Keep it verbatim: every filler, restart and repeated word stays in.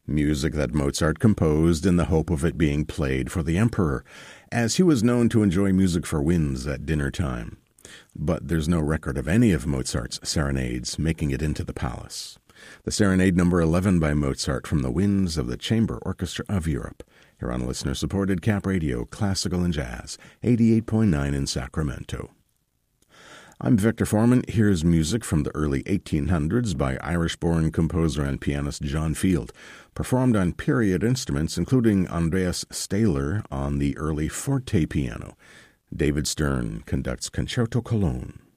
music that Mozart composed in the hope of it being played for the emperor, as he was known to enjoy music for winds at dinner time. But there's no record of any of Mozart's serenades making it into the palace. The Serenade number eleven by Mozart from the Winds of the Chamber Orchestra of Europe, here on listener-supported Cap Radio, Classical and Jazz, eighty-eight point nine in Sacramento. I'm Victor Foreman. Here's music from the early eighteen hundreds by Irish-born composer and pianist John Field, performed on period instruments including Andreas Stahler on the early forte piano. David Stern conducts Concerto Cologne.